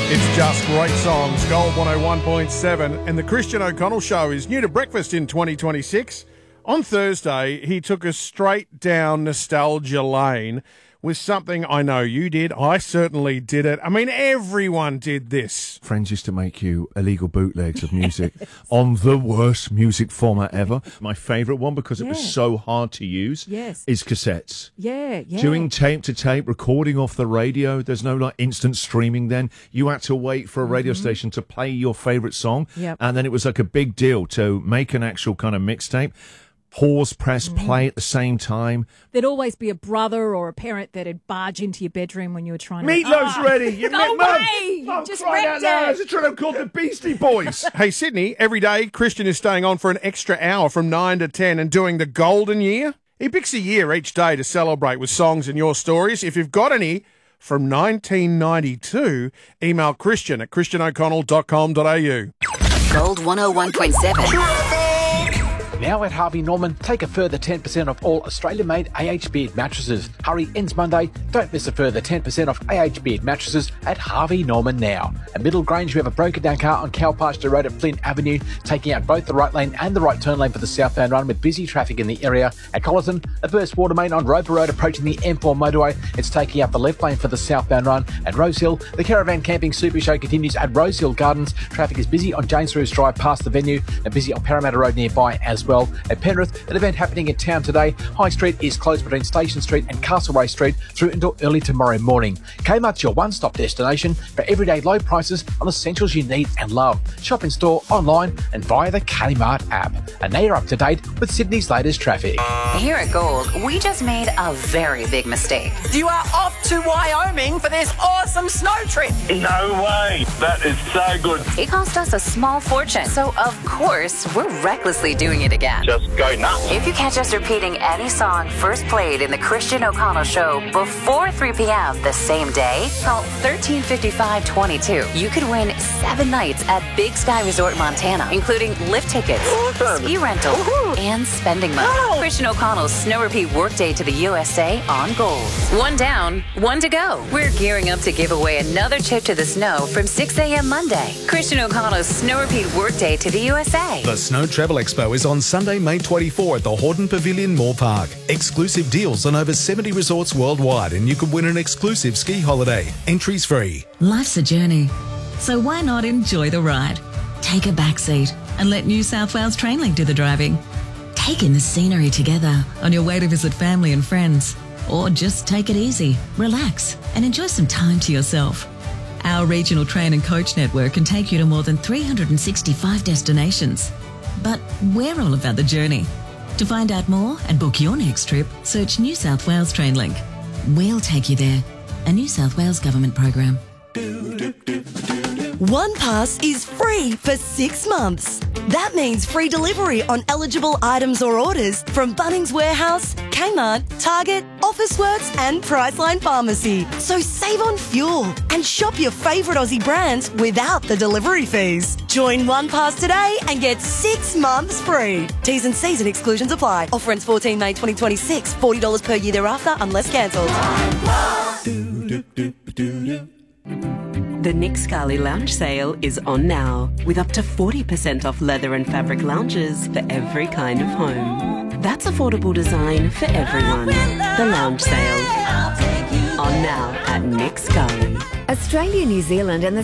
It's just great songs. Gold 101.7. And the Christian O'Connell Show is new to breakfast in 2026. On Thursday, he took us straight down nostalgia lane with something I know you did. I certainly did it. I mean, everyone did this. Friends used to make you illegal bootlegs of music on the worst music format ever. My favourite one, because it was so hard to use, is cassettes. Yeah. Doing tape to tape, recording off the radio. There's no like instant streaming then. You had to wait for a radio station to play your favourite song. Yep. And then it was like a big deal to make an actual kind of mixtape. Pause, press, play at the same time. There'd always be a brother or a parent that'd barge into your bedroom when you were trying to... Meatloaf's ready! You Go away! Mum, Just crying out wrecked loud. it! It's trying to call the Beastie Boys. Hey, Sydney, every day Christian is staying on for an extra hour from 9 to 10 and doing the golden year. He picks a year each day to celebrate with songs and your stories. If you've got any from 1992, email Christian at christianoconnell.com.au. Gold 101.7. Now at Harvey Norman, take a further 10% off all Australian-made AH Beard mattresses. Hurry, ends Monday. Don't miss a further 10% off AH Beard mattresses at Harvey Norman now. At Middle Grange, we have a broken-down car on Calpasture Road at Flint Avenue, taking out both the right lane and the right turn lane for the southbound run with busy traffic in the area. At Collerton, a burst water main on Roper Road approaching the M4 motorway. It's taking out the left lane for the southbound run. At Rosehill, the Caravan Camping Super Show continues at Rosehill Gardens. Traffic is busy on James Roos Drive past the venue and busy on Parramatta Road nearby as well. At Penrith, an event happening in town today. High Street is closed between Station Street and Castlereagh Street through until early tomorrow morning. Kmart's your one-stop destination for everyday low prices on essentials you need and love. Shop in store, online and via the Kmart app. And now you're up to date with Sydney's latest traffic. Here at Gold, we just made a very big mistake. You are off to Wyoming for this awesome snow trip. No way. That is so good. It cost us a small fortune, so of course, we're recklessly doing it again. Just go nuts. If you catch us repeating any song first played in the Christian O'Connell Show before 3 p.m. the same day, call 1355-22. You could win 7 nights at Big Sky Resort Montana, including lift tickets, ski rental, and spending money. Christian O'Connell's Snow Repeat Workday to the USA on Gold. 1 down, 1 to go. We're gearing up to give away another trip to the snow from 6 a.m. Monday. Christian O'Connell's Snow Repeat Workday to the USA. The Snow Travel Expo is on Sunday, May 24 at the Hordern Pavilion, Moore Park. Exclusive deals on over 70 resorts worldwide, and you could win an exclusive ski holiday. Entries free. Life's a journey, so why not enjoy the ride? Take a back seat and let New South Wales Trainlink do the driving. Take in the scenery together on your way to visit family and friends. Or just take it easy, relax, and enjoy some time to yourself. Our regional train and coach network can take you to more than 365 destinations. But we're all about the journey. To find out more and book your next trip, search New South Wales Trainlink. We'll take you there. A New South Wales government program. OnePass is free for 6 months. That means free delivery on eligible items or orders from Bunnings Warehouse, Kmart, Target, Officeworks and Priceline Pharmacy. So save on fuel and shop your favourite Aussie brands without the delivery fees. Join OnePass today and get 6 months free. T's and C's and exclusions apply. Offer ends 14 May 2026. $40 per year thereafter unless cancelled. The Nick Scali Lounge sale is on now, with up to 40% off leather and fabric lounges for every kind of home. That's affordable design for everyone. The Lounge sale. On now at Nick Scali. Australia, New Zealand and the